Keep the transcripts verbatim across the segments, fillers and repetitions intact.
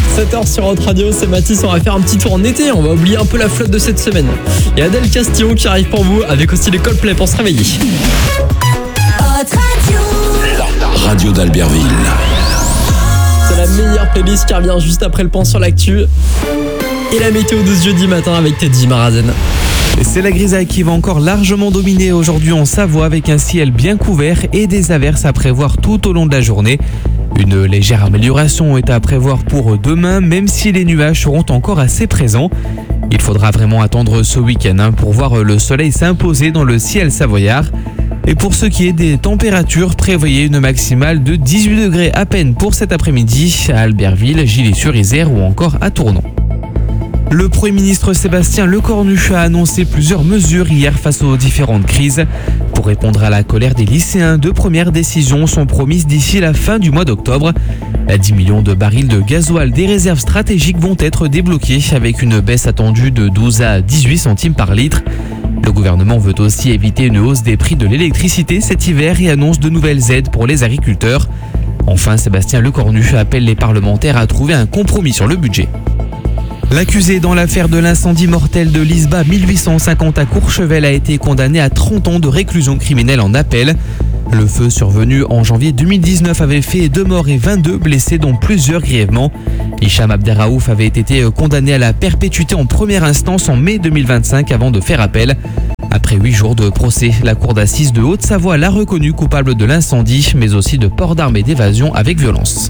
sept heures sur Hot Radio, c'est Mathis, on va faire un petit tour en été, on va oublier un peu la flotte de cette semaine. Il y a Adèle Castillon qui arrive pour vous, avec aussi les Coldplay pour se réveiller. Hot Radio. La radio d'Albertville. C'est la meilleure playlist qui revient juste après le point sur l'actu. Et la météo de ce jeudi matin avec Teddy Marazen. C'est la grisaille qui va encore largement dominer aujourd'hui en Savoie avec un ciel bien couvert et des averses à prévoir tout au long de la journée. Une légère amélioration est à prévoir pour demain, même si les nuages seront encore assez présents. Il faudra vraiment attendre ce week-end pour voir le soleil s'imposer dans le ciel savoyard. Et pour ce qui est des températures, prévoyez une maximale de dix-huit degrés à peine pour cet après-midi à Albertville, Gilly-sur-Isère ou encore à Tournon. Le Premier ministre Sébastien Lecornu a annoncé plusieurs mesures hier face aux différentes crises. Pour répondre à la colère des lycéens, deux premières décisions sont promises d'ici la fin du mois d'octobre. dix millions de barils de gasoil des réserves stratégiques vont être débloqués avec une baisse attendue de douze à dix-huit centimes par litre. Le gouvernement veut aussi éviter une hausse des prix de l'électricité cet hiver et annonce de nouvelles aides pour les agriculteurs. Enfin, Sébastien Lecornu appelle les parlementaires à trouver un compromis sur le budget. L'accusé dans l'affaire de l'incendie mortel de l'Isba mille huit cent cinquante à Courchevel a été condamné à trente ans de réclusion criminelle en appel. Le feu survenu en janvier deux mille dix-neuf avait fait deux morts et vingt-deux blessés, dont plusieurs grièvement. Hicham Abderraouf avait été condamné à la perpétuité en première instance en mai deux mille vingt-cinq avant de faire appel. Après huit jours de procès, la cour d'assises de Haute-Savoie l'a reconnu coupable de l'incendie, mais aussi de port d'armes et d'évasion avec violence.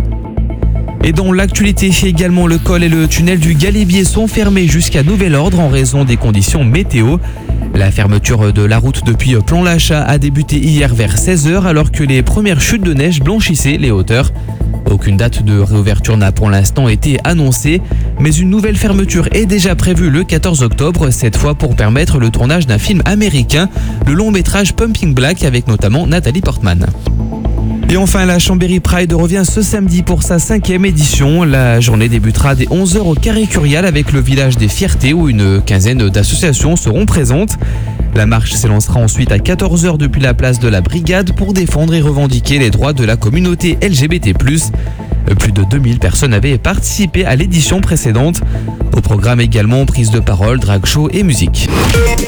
Et dans l'actualité, également, le col et le tunnel du Galibier sont fermés jusqu'à nouvel ordre en raison des conditions météo. La fermeture de la route depuis Plan-Lachat a débuté hier vers seize heures alors que les premières chutes de neige blanchissaient les hauteurs. Aucune date de réouverture n'a pour l'instant été annoncée, mais une nouvelle fermeture est déjà prévue le quatorze octobre, cette fois pour permettre le tournage d'un film américain, le long métrage Pumping Black avec notamment Nathalie Portman. Et enfin, la Chambéry Pride revient ce samedi pour sa cinquième édition. La journée débutera dès onze heures au Carré Curial avec le village des Fiertés où une quinzaine d'associations seront présentes. La marche s'élancera ensuite à quatorze heures depuis la place de la Brigade pour défendre et revendiquer les droits de la communauté L G B T plus. Plus de deux mille personnes avaient participé à l'édition précédente. Au programme également prise de parole, drag show et musique.